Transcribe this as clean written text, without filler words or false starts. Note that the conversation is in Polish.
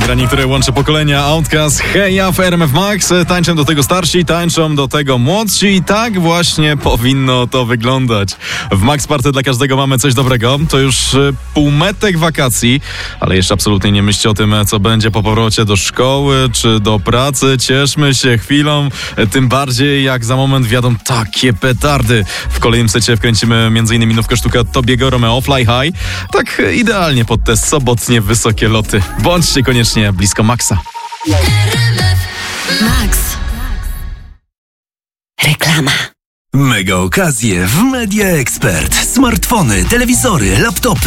Nagranie, które łączy pokolenia. Outcast, Heja w RMF Max. Tańczą do tego starsi, tańczą do tego młodsi i tak właśnie powinno to wyglądać. W Max Party dla każdego mamy coś dobrego. To już półmetek wakacji, ale jeszcze absolutnie nie myślcie o tym, co będzie po powrocie do szkoły czy do pracy. Cieszmy się chwilą, tym bardziej jak za moment wjadą takie petardy. W kolejnym secie wkręcimy m.in. nówkę sztuka Tobiego Romeo Fly High. Tak idealnie pod te sobotnie wysokie loty. Bądźcie koniecznie blisko Maxa. Max. Reklama. Mega okazje w Media Expert. Smartfony, telewizory, laptopy